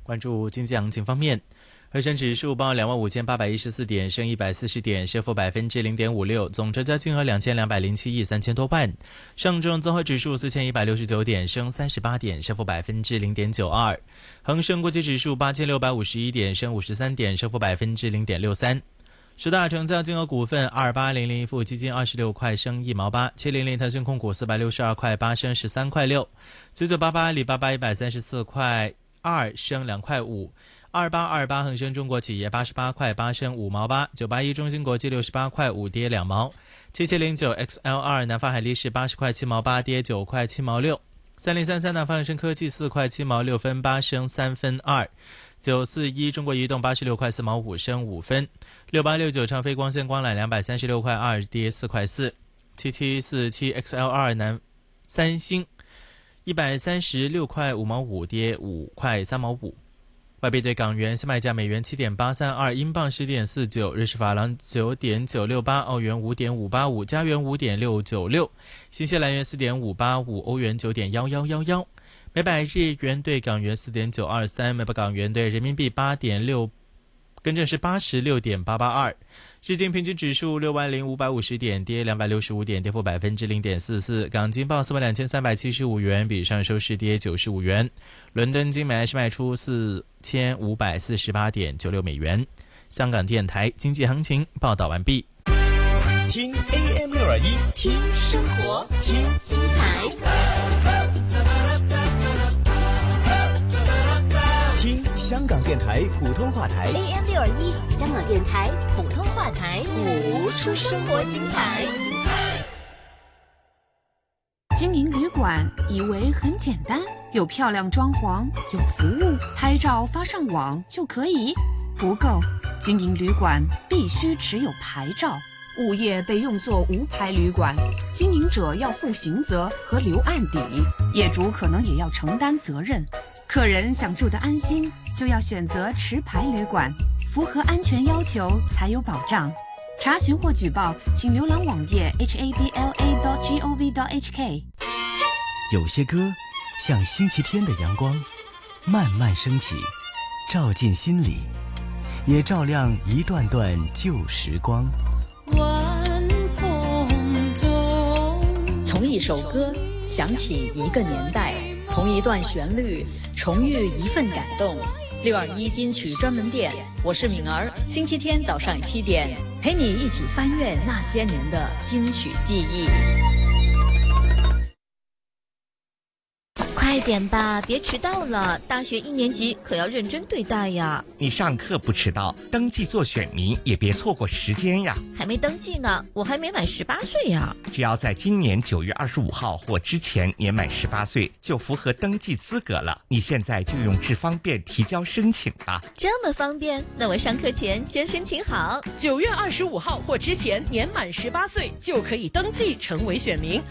关注经济行情方面，恒生指数报25,814点，升140点，升幅0.56%，总成交金额2207亿3000多万。上证综合指数4169点，升38点，升幅0.92%。恒生国际指数8651点，升53点，升幅0.63%。十大成交金额股份：2800一富基金26块升1毛8，700腾讯控股462块8升13块6，9988阿里巴巴134块2升2块5，2828恒生中国企业88块8升5毛8，981中芯国际68块5跌2毛，7709 XL2 南方海力士80块7毛8跌9块7毛6，3033南方恒生科技4块7毛6分8升3分2，941中国移动86块4毛5升5分，6869长飞光纤光缆236块2跌4块4，7747 XL2 南三星136块5毛5跌5块3毛5。外币对港元现卖价：美元7.832，英镑10.49，瑞士法郎9.968，澳元5.585，加元5.696，新西兰元4.585，欧元9.1111。每百日元对港元4.923，每百港元对人民币8.6，更正是86.882。日经平均指数60550点，跌265点，跌幅0.44%。港金报42375元，比上收市跌95元。伦敦金每安士卖出4548.96美元。香港电台经济行情报道完毕。 听 AM621， 听生活，听精彩。 听香港电台普通话台 AM621，香港电台普通话台， 谱出生活精彩。 经营旅馆以为很简单，有漂亮装潢，有服务，拍照发上网就可以？不够，经营旅馆必须持有牌照。物业被用作无牌旅馆，经营者要负刑责和留案底，业主可能也要承担责任。客人想住得安心，就要选择持牌旅馆，符合安全要求才有保障。查询或举报，请浏览网页 hadla.gov.hk。 有些歌像星期天的阳光，慢慢升起，照进心里，也照亮一段段旧时光。 晚风中， 从一首歌想起一个年代，从一段旋律重遇一份感动。621金曲专门店，我是敏儿，星期天早上7点，陪你一起翻阅那些年的金曲记忆。 快点吧，别迟到了！大学1年级可要认真对待呀。 你上课不迟到，登记做选民也别错过时间呀。 还没登记呢，我还没满18岁呀。 只要在今年9月25号或之前年满18岁，就符合登记资格了。你现在就用智方便提交申请吧。 这么方便？那我上课前先申请好。 9月25号或之前年满18岁就可以登记成为选民。